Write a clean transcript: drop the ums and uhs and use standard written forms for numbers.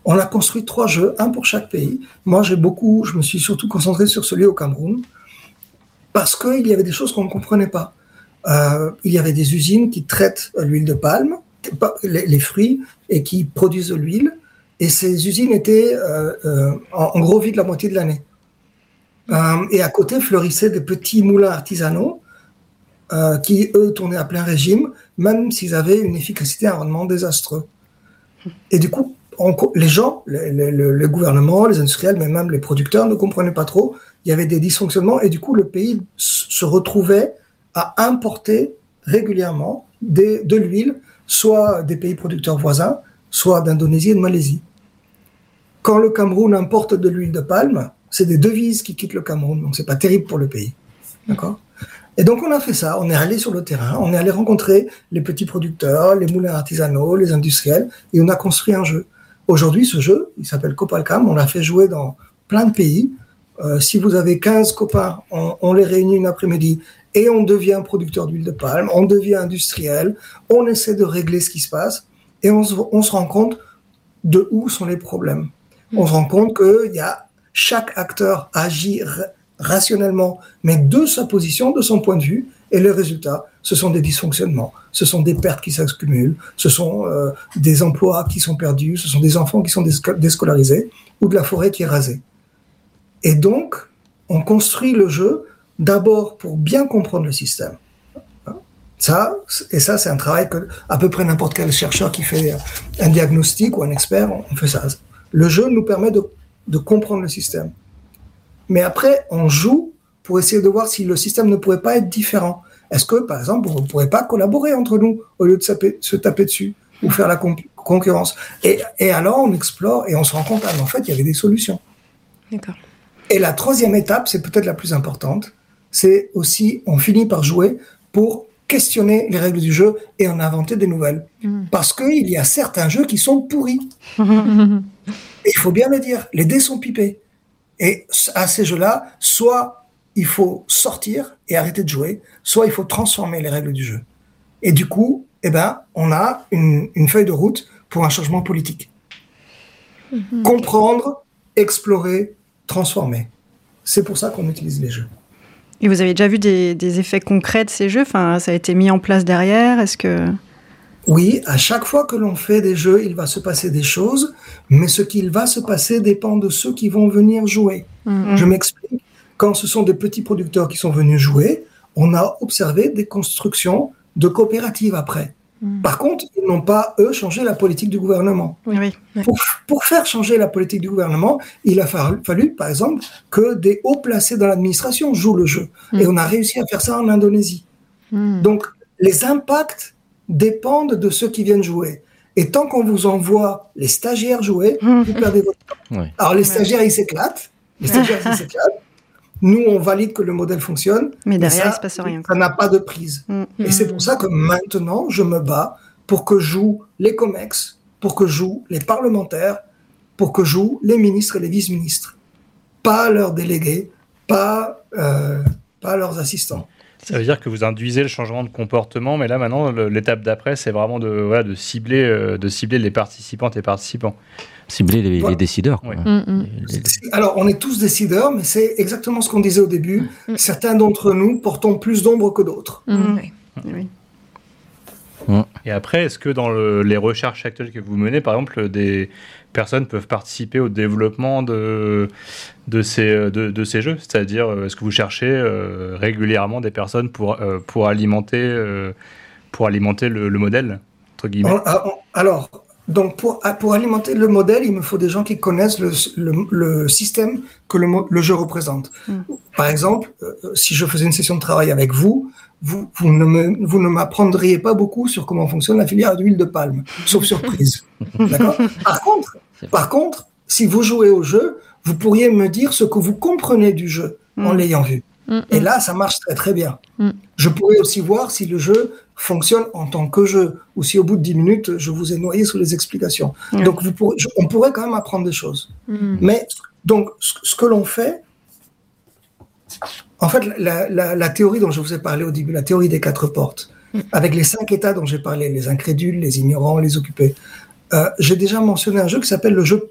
On a construit 3 jeux, un pour chaque pays. Moi, je me suis surtout concentré sur celui au Cameroun, parce qu'il y avait des choses qu'on ne comprenait pas. Il y avait des usines qui traitent l'huile de palme, les fruits, et qui produisent de l'huile. Et ces usines étaient en gros vides la moitié de l'année. Et à côté fleurissaient des petits moulins artisanaux qui, eux, tournaient à plein régime, même s'ils avaient une efficacité, un rendement désastreux. Et du coup, les gens, le gouvernement, les industriels, mais même les producteurs ne comprenaient pas trop. Il y avait des dysfonctionnements et du coup, le pays se retrouvait à importer régulièrement de l'huile, soit des pays producteurs voisins, soit d'Indonésie et de Malaisie. Quand le Cameroun importe de l'huile de palme, c'est des devises qui quittent le Cameroun, donc c'est pas terrible pour le pays. D'accord ? Et donc on a fait ça, on est allé sur le terrain, on est allé rencontrer les petits producteurs, les moulins artisanaux, les industriels, et on a construit un jeu. Aujourd'hui, ce jeu, il s'appelle Copalcam, on l'a fait jouer dans plein de pays. Si vous avez 15 copains, on les réunit une après-midi et on devient producteur d'huile de palme, on devient industriel, on essaie de régler ce qui se passe et on se rend compte de où sont les problèmes. On se rend compte que chaque acteur agit rationnellement, mais de sa position, de son point de vue, et le résultat, ce sont des dysfonctionnements, ce sont des pertes qui s'accumulent, ce sont des emplois qui sont perdus, ce sont des enfants qui sont déscolarisés, ou de la forêt qui est rasée. Et donc, on construit le jeu d'abord pour bien comprendre le système. Ça, c'est un travail que à peu près n'importe quel chercheur qui fait un diagnostic ou un expert, on fait ça. Le jeu nous permet de comprendre le système. Mais après, on joue pour essayer de voir si le système ne pourrait pas être différent. Est-ce que, par exemple, on ne pourrait pas collaborer entre nous au lieu de se taper dessus ou faire la concurrence ? Et alors, on explore et on se rend compte qu'en fait, il y avait des solutions. D'accord. Et la troisième étape, c'est peut-être la plus importante, c'est aussi, on finit par jouer pour questionner les règles du jeu et en inventer des nouvelles. Parce qu'il y a certains jeux qui sont pourris. Et il faut bien le dire, les dés sont pipés. Et à ces jeux-là, soit il faut sortir et arrêter de jouer, soit il faut transformer les règles du jeu. Et du coup, on a une feuille de route pour un changement politique. Comprendre, explorer, transformer. C'est pour ça qu'on utilise les jeux. Et vous avez déjà vu des effets concrets de ces jeux ? Enfin, ça a été mis en place derrière ? Est-ce que... Oui, à chaque fois que l'on fait des jeux, il va se passer des choses, mais ce qu'il va se passer dépend de ceux qui vont venir jouer. Je m'explique. Quand ce sont des petits producteurs qui sont venus jouer, on a observé des constructions de coopératives après. Par contre, ils n'ont pas, eux, changé la politique du gouvernement. Oui. Pour faire changer la politique du gouvernement, il a fallu, par exemple, que des hauts placés dans l'administration jouent le jeu. Et on a réussi à faire ça en Indonésie. Donc, les impacts dépendent de ceux qui viennent jouer. Et tant qu'on vous envoie les stagiaires jouer, vous perdez votre temps. Ouais. Alors, les stagiaires, ils s'éclatent. Nous, on valide que le modèle fonctionne. Mais derrière, il ne se passe rien. Ça n'a pas de prise. Et c'est pour ça que maintenant, je me bats pour que jouent les COMEX, pour que jouent les parlementaires, pour que jouent les ministres et les vice-ministres. Pas leurs délégués, pas leurs assistants. Ça veut dire que vous induisez le changement de comportement, mais là, maintenant, l'étape d'après, c'est vraiment de cibler les participantes et participants. Cibler les décideurs. Quoi. Alors, on est tous décideurs, mais c'est exactement ce qu'on disait au début. Certains d'entre nous portons plus d'ombre que d'autres. Oui. Et après, est-ce que dans les recherches actuelles que vous menez, par exemple, des personnes peuvent participer au développement de ces jeux ? C'est-à-dire, est-ce que vous cherchez régulièrement des personnes pour alimenter le modèle, entre guillemets ? Alors, donc pour alimenter le modèle, il me faut des gens qui connaissent le système que le jeu représente. Par exemple, si je faisais une session de travail avec vous ne m'apprendriez pas beaucoup sur comment fonctionne la filière d'huile de palme, sauf surprise. D'accord ? Par contre, si vous jouez au jeu, vous pourriez me dire ce que vous comprenez du jeu en l'ayant vu. Et là, ça marche très très bien. Je pourrais aussi voir si le jeu fonctionne en tant que jeu, ou si au bout de 10 minutes, je vous ai noyé sous les explications. Donc, on pourrait quand même apprendre des choses. Mais, donc, ce que l'on fait, en fait, la théorie dont je vous ai parlé au début, la théorie des 4 portes, avec les 5 états dont j'ai parlé, les incrédules, les ignorants, les occupés, j'ai déjà mentionné un jeu qui s'appelle le jeu